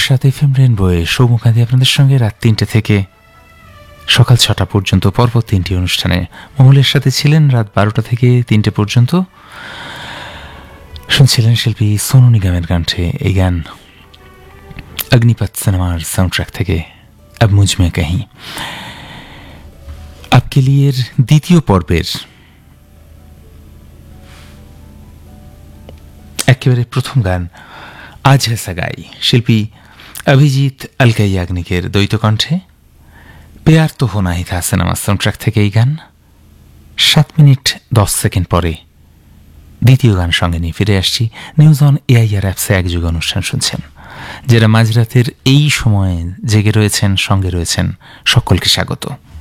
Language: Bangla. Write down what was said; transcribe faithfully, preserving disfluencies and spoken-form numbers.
সাত এফএম রেনবোয়ে সৌমুখাদি আপনাদের সঙ্গে রাত তিনটে থেকে সকাল ছটা পর্যন্ত পরপর তিনটি অনুষ্ঠানে মহুলের সাথে ছিলেন রাত বারোটা থেকে তিনটে পর্যন্ত। শুনছিলেন শিল্পী সোনু নিগমের কণ্ঠে এই গান অগ্নিপথ সিনেমার সাউন্ডট্র্যাক থেকে আব মুঝমে কাহি। আপকে লিয়ের দ্বিতীয় পর্বের একেবারে প্রথম গান আজ হ্যাঁ সাগাই, শিল্পী অভিজিৎ অলকা ইয়াগনিকের দ্বৈত কণ্ঠে পেয়ার তো হোনা হি থা সিনেমার সাউন্ডট্র্যাক থেকে এই গান। সাত মিনিট দশ সেকেন্ড পরে দ্বিতীয় গান সঙ্গে নিয়ে ফিরে আসছি। নিউজ অন এআইআর অ্যাপসে একযোগে অনুষ্ঠান শুনছেন। যারা মাঝরাতের এই সময়ে জেগে রয়েছেন, সঙ্গে রয়েছেন, সকলকে স্বাগত।